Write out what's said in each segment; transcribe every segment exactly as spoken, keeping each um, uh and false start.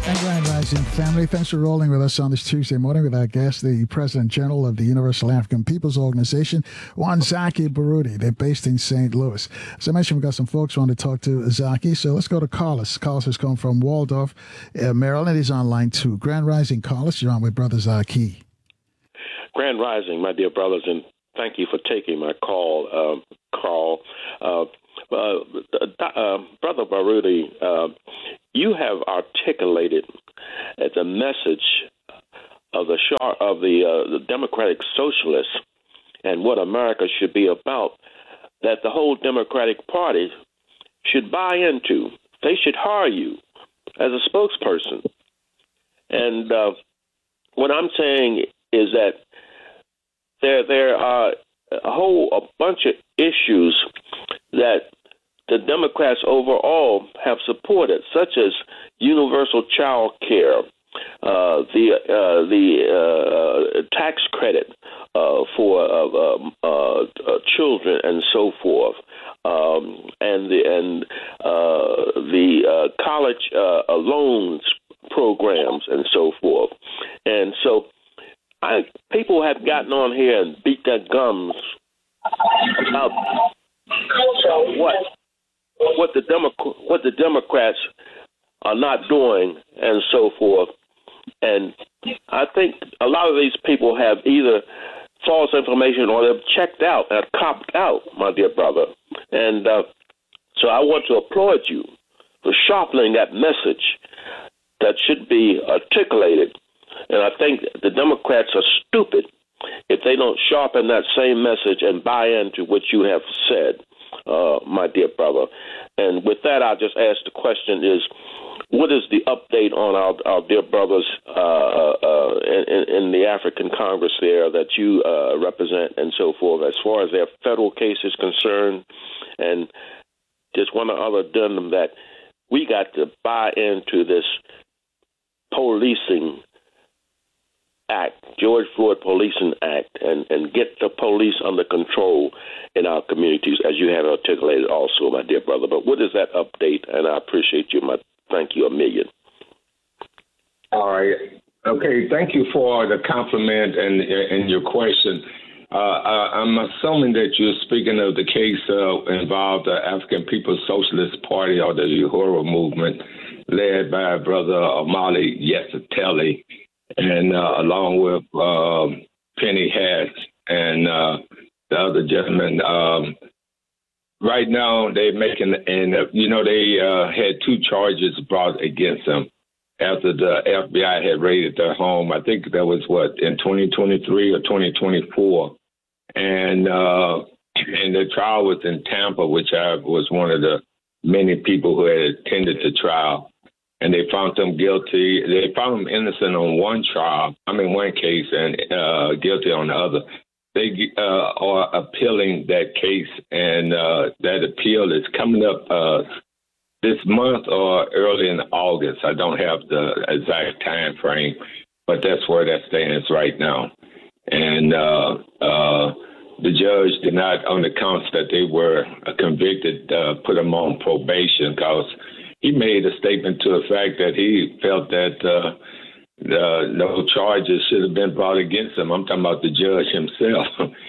And Grand Rising family, thanks for rolling with us on this Tuesday morning with our guest, the President General of the Universal African Peoples Organization, Juan Zaki Baruti. They're based in Saint Louis. As I mentioned, we've got some folks who want to talk to Zaki, so let's go to Carlos. Carlos has come from Waldorf, uh, Maryland. He's on line two. Grand Rising, Carlos, you're on with Brother Zaki. Grand Rising, my dear brothers, and thank you for taking my call, uh, Carl. Uh, uh, uh, Brother Baruti, uh, you have articulated the message of the of the, uh, the Democratic Socialists and what America should be about, that the whole Democratic Party should buy into. They should hire you as a spokesperson. And uh, what I'm saying is that there there are a whole a bunch of issues that the Democrats overall have supported, such as universal child care, uh, the uh, the uh, tax credit uh, for uh, um, uh, uh, children, and so forth, um, and the and uh, the uh, college uh, loans programs, and so forth, and so. I, people have gotten on here and beat their gums about what what the Demo- what the Democrats are not doing, and so forth. And I think a lot of these people have either false information or they've checked out and copped out, my dear brother. And uh, so I want to applaud you for sharpening that message that should be articulated. And I think the Democrats are stupid if they don't sharpen that same message and buy into what you have said, uh, my dear brother. And with that, I'll just ask the question is, what is the update on our, our dear brothers uh, uh, in, in the African Congress there that you uh, represent, and so forth, as far as their federal case is concerned? And just one other addendum that we got to buy into this policing Act, George Floyd Policing Act, and, and get the police under control in our communities, as you have articulated also, my dear brother. But what is that update? And I appreciate you, my thank you a million. All right. Okay, thank you for the compliment and, and your question. Uh, I'm assuming that you're speaking of the case uh, involved the African People's Socialist Party, or the Uhuru movement, led by Brother Omali Yeshitela, and uh, along with uh, Penny Harris and uh, the other gentleman. Um, right now, they're making, and uh, you know, they uh, had two charges brought against them after the F B I had raided their home. I think that was what, in twenty twenty-three or twenty twenty-four, and uh, and the trial was in Tampa, which I was one of the many people who had attended the trial. And they found them guilty. They found them innocent on one trial, I mean, one case, and uh, guilty on the other. They uh, are appealing that case, and uh, that appeal is coming up uh, this month or early in August. I don't have the exact time frame, but that's where that stands right now. And uh, uh, the judge did not, on the counts that they were convicted, uh, put them on probation, because he made a statement to the fact that he felt that uh, the, no charges should have been brought against him. I'm talking about the judge himself.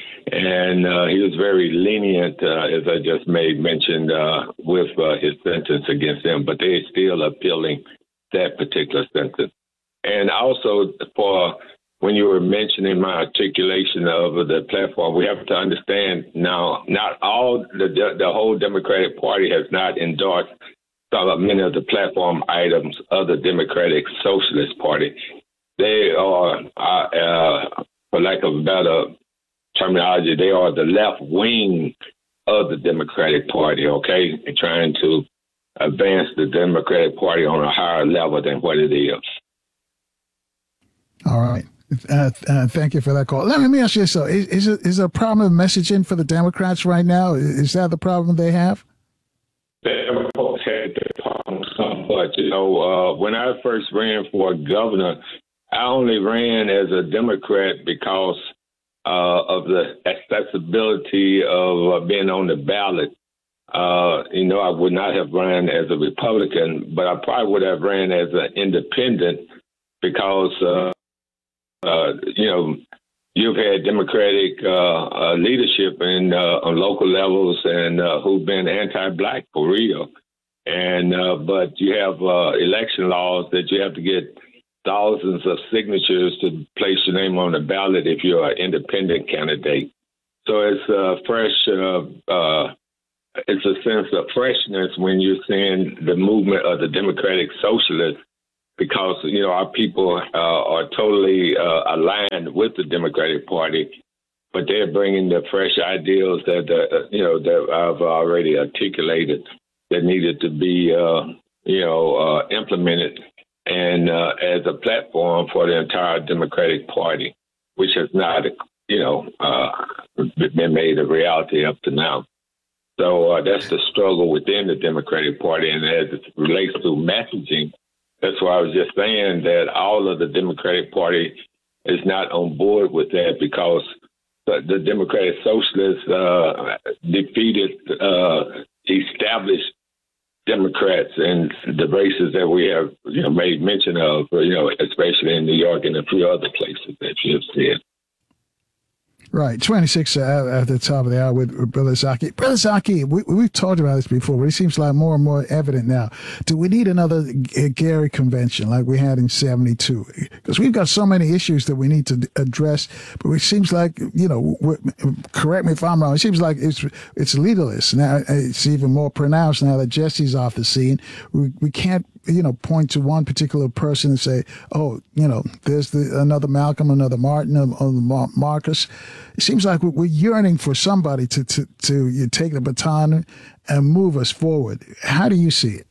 and uh, he was very lenient, uh, as I just made mention, uh, with uh, his sentence against him. But they're still appealing that particular sentence. And also, for when you were mentioning my articulation of the platform, we have to understand now, not all, the, the whole Democratic Party has not endorsed about many of the platform items of the Democratic Socialist Party. They are, uh, uh, for lack of a better terminology, they are the left wing of the Democratic Party, okay, and trying to advance the Democratic Party on a higher level than what it is. All right. Uh, uh, thank you for that call. Let me, let me ask you this, though. Is, is, it, is there a problem of messaging for the Democrats right now? Is that the problem they have? The folks had the problem somewhat. You know, uh, when I first ran for governor, I only ran as a Democrat because uh, of the accessibility of uh, being on the ballot Uh, you know, I would not have run as a Republican, but I probably would have ran as an independent because, uh, uh, you know, you've had Democratic uh, uh, leadership in uh, on local levels and uh, who've been anti-black for real. And uh, but you have uh, election laws that you have to get thousands of signatures to place your name on the ballot if you're an independent candidate. So it's uh, fresh. Uh, uh, it's a sense of freshness when you're seeing the movement of the Democratic Socialists, because you know our people uh, are totally uh, aligned with the Democratic Party, but they're bringing the fresh ideals that uh, you know that I've already articulated that needed to be uh, you know uh, implemented and uh, as a platform for the entire Democratic Party, which has not you know uh, been made a reality up to now. So uh, that's the struggle within the Democratic Party, and as it relates to messaging. That's why I was just saying that all of the Democratic Party is not on board with that, because the, the Democratic Socialists uh, defeated uh, established Democrats in the races that we have, you know, made mention of, you know, especially in New York and a few other places that you have said. Right, twenty-six uh, at the top of the hour with Brother Zaki. Brother Zaki, we, we've talked about this before, but it seems like more and more evident now. Do we need another G- Gary convention like we had in seventy-two? Because we've got so many issues that we need to address, but it seems like, you know, correct me if I'm wrong, it seems like it's it's leaderless. Now it's even more pronounced now that Jesse's off the scene. We, we can't, you know, point to one particular person and say, oh, you know, there's the, another Malcolm, another Martin, or Marcus. It seems like we're yearning for somebody to, to, to you take the baton and move us forward. How do you see it?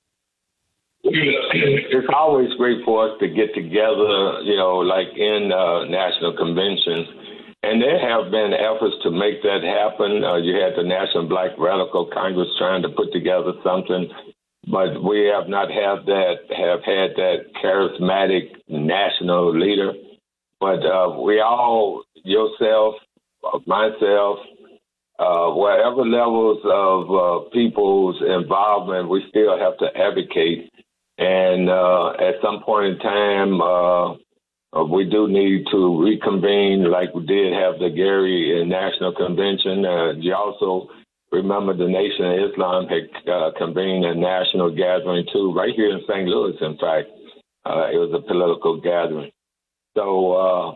It's always great for us to get together, you know, like in uh, national conventions. And there have been efforts to make that happen. Uh, you had the National Black Radical Congress trying to put together something, but we have not have that, have had that charismatic national leader. But uh, we all, yourself, myself, uh, whatever levels of uh, people's involvement, we still have to advocate. And uh, at some point in time, uh, we do need to reconvene, like we did have the Gary National Convention. Uh, you also remember the Nation of Islam had uh, convened a national gathering too, right here in Saint Louis. In fact, uh, it was a political gathering. So, uh,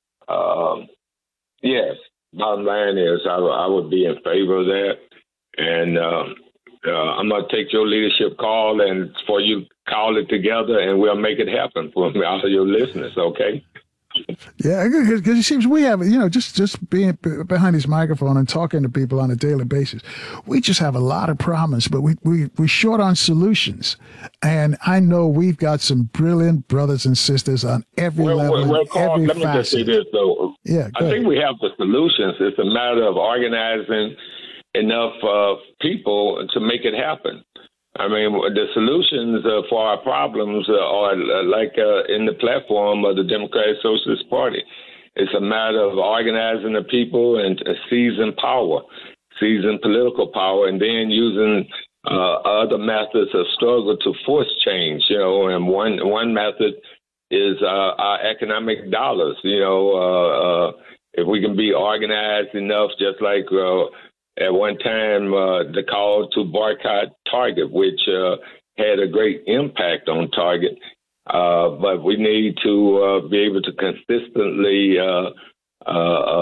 uh, yes, bottom line is I, I would be in favor of that. And uh, uh, I'm going to take your leadership call and for you call it together, and we'll make it happen for all of your listeners, okay? Yeah, because it seems we have, you know, just, just being behind this microphone and talking to people on a daily basis, we just have a lot of problems, but we, we, we're short on solutions. And I know we've got some brilliant brothers and sisters on every well, level, well, well, Carl, every let me facet. just say this, though. Yeah, I think we have the solutions. It's a matter of organizing enough uh, people to make it happen. I mean, the solutions uh, for our problems uh, are uh, like uh, in the platform of the Democratic Socialist Party. It's a matter of organizing the people and uh, seizing power, seizing political power, and then using uh, other methods of struggle to force change. You know, and one one method is uh, our economic dollars. You know, uh, uh, if we can be organized enough, just like uh, at one time, uh, the call to boycott Target, which uh, had a great impact on Target. Uh, but we need to uh, be able to consistently uh, uh,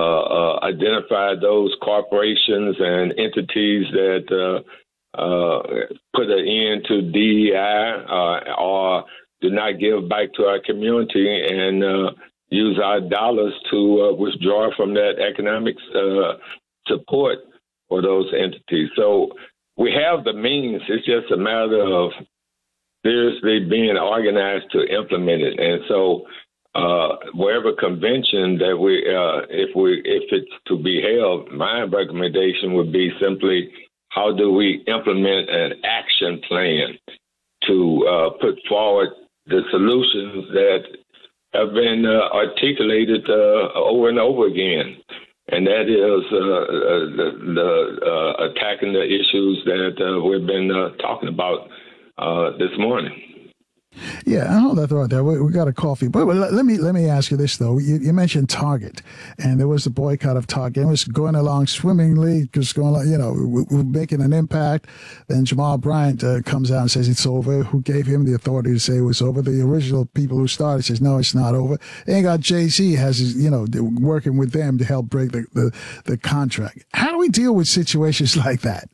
uh, identify those corporations and entities that uh, uh, put an end to D E I uh, or do not give back to our community and uh, use our dollars to uh, withdraw from that economic uh, support for those entities. So we have the means. It's just a matter of seriously being organized to implement it. And so uh, wherever convention that we, uh, if we, if it's to be held, my recommendation would be simply how do we implement an action plan to uh, put forward the solutions that have been uh, articulated uh, over and over again. and that is uh, uh, the, the uh, attacking the issues that uh, we've been uh, talking about uh, this morning. Yeah, I hold that thought there. We, we got a coffee, but, but let, let me let me ask you this though. You, you mentioned Target, and there was a boycott of Target. It was going along swimmingly, just going, like, you know, we, we're making an impact. Then Jamal Bryant uh, comes out and says it's over. Who gave him the authority to say it was over? The original people who started says no, it's not over. And you got Jay-Z has his, you know, working with them to help break the, the the contract. How do we deal with situations like that?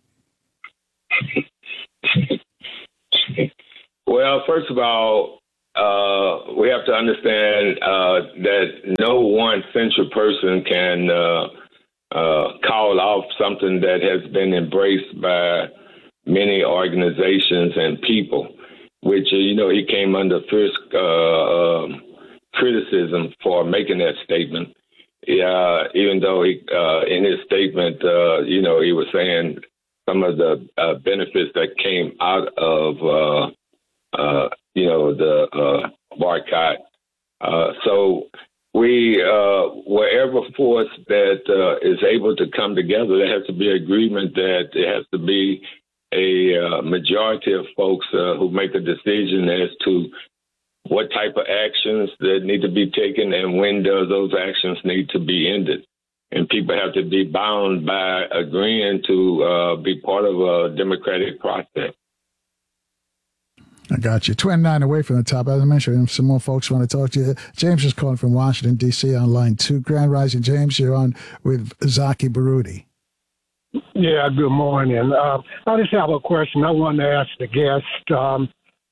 Well, first of all, uh, we have to understand uh, that no one central person can uh, uh, call off something that has been embraced by many organizations and people, which, uh, you know, he came under first uh, um, criticism for making that statement. Uh, even though he, uh, in his statement, uh, you know, he was saying some of the uh, benefits that came out of uh, Uh, you know, the uh, boycott. Uh, so we, uh, wherever force that uh, is able to come together, there has to be agreement that there has to be a uh, majority of folks uh, who make a decision as to what type of actions that need to be taken and when does those actions need to be ended. And people have to be bound by agreeing to uh, be part of a democratic process. I got you. twenty-nine away from the top. As I mentioned, some more folks want to talk to you. James is calling from Washington, D C on line two. Grand Rising, James, you're on with Zaki Baruti. Yeah, good morning. Uh, I just have a question. I wanted to ask the guest um,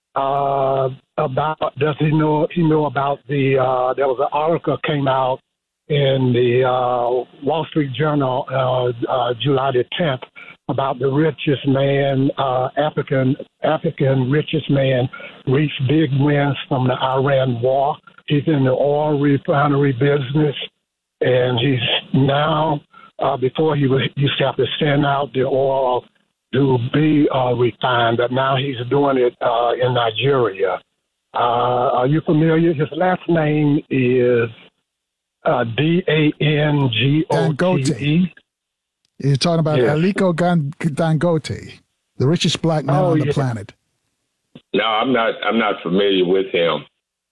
uh, about, does he know he know about the, uh, there was an article came out in the uh, Wall Street Journal uh, uh, July the tenth about the richest man, uh, African African richest man, reached big wins from the Iran war. He's in the oil refinery business, and he's now, uh, before he was, used to have to send out the oil to be uh, refined, but now he's doing it uh, in Nigeria. Uh, are you familiar? His last name is uh, D A N G O T E. You're talking about yes. Aliko Dangote, the richest black man oh, on the yeah. planet. No, I'm not. I'm not familiar with him.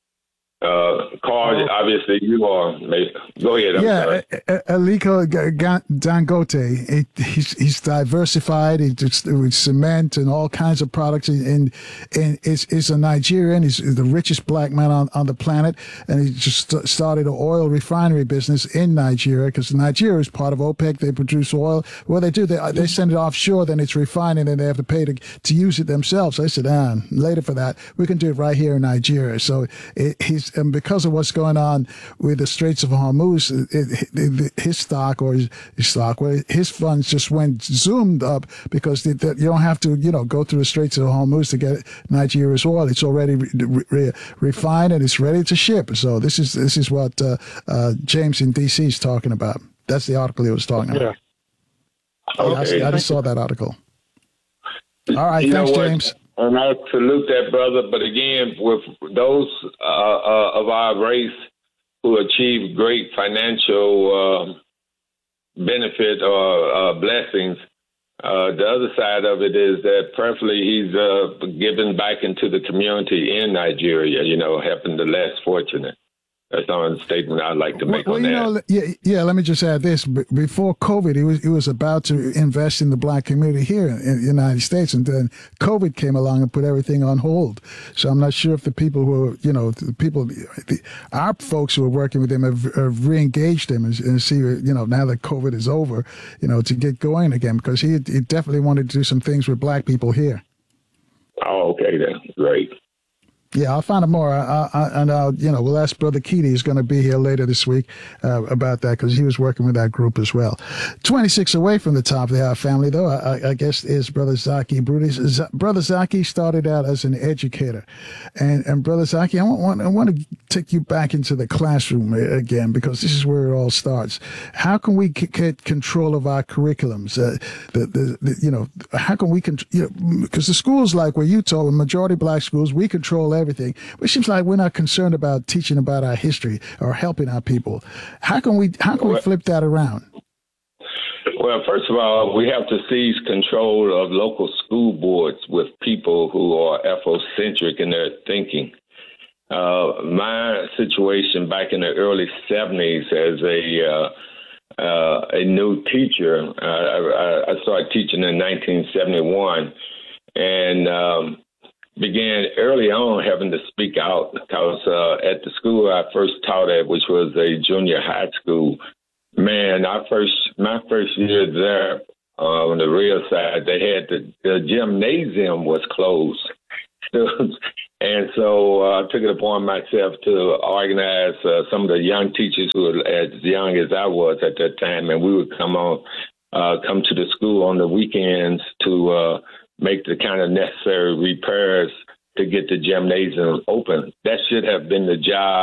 Uh, Carl, oh. obviously you are. Go ahead. I'm yeah, sorry. Aliko Dangote. It, he's he's diversified. He just with cement and all kinds of products. And and is is a Nigerian. He's the richest black man on, on the planet. And he just started an oil refinery business in Nigeria because Nigeria is part of OPEC. They produce oil. Well, they do. They they send it offshore. Then it's refined, and then they have to pay to to use it themselves. So I said, ah, later for that, we can do it right here in Nigeria. So it, he's. And because of what's going on with the Straits of Hormuz, it, it, his stock or his, his stock, well, his funds just went zoomed up because they, they, you don't have to, you know, go through the Straits of Hormuz to get Nigeria's oil. It's already re, re, refined and it's ready to ship. So this is this is what uh, uh, James in D C is talking about. That's the article he was talking about. Yeah. Okay. Yeah, I, I just saw that article. All right, you thanks, James. And I salute that brother. But again, with those uh, uh, of our race who achieve great financial uh, benefit or uh, blessings, uh, the other side of it is that preferably he's uh, given back into the community in Nigeria, you know, helping the less fortunate. That's not a statement I'd like to make well, on you that. Know, yeah, yeah. Let me just add this: before COVID, he was he was about to invest in the black community here in the United States, and then COVID came along and put everything on hold. So I'm not sure if the people who, are, you know, the people, the, our folks who are working with him have, have re-engaged him and, and see, you know, now that COVID is over, you know, to get going again because he he definitely wanted to do some things with black people here. Oh, okay, then great. Yeah, I'll find out more, I, I, and I'll, you know, we'll ask Brother Keaty. He's going to be here later this week uh, about that because he was working with that group as well. twenty-six away from the top of the hour family, though, I, I guess is Brother Zaki Baruti. Z- Brother Zaki started out as an educator, and and Brother Zaki, I want I want to take you back into the classroom again because this is where it all starts. How can we c- get control of our curriculums? Uh, the, the, the you know, how can we control? You know, because the schools like where you told, the majority black schools, we control everything. everything. But it seems like we're not concerned about teaching about our history or helping our people. How can we how can we flip that around? Well, first of all, we have to seize control of local school boards with people who are Afrocentric in their thinking. Uh, my situation back in the early seventies as a uh, uh, a new teacher, uh, I, I started teaching in nineteen seventy-one, and um, began early on having to speak out because uh, at the school I first taught at, which was a junior high school, man, our first my first year there uh, on the real side, they had the, the gymnasium was closed. And so uh, I took it upon myself to organize uh, some of the young teachers who were as young as I was at that time, and we would come on, uh, come to the school on the weekends to uh, make the kind of necessary repairs to get the gymnasium open. That should have been the job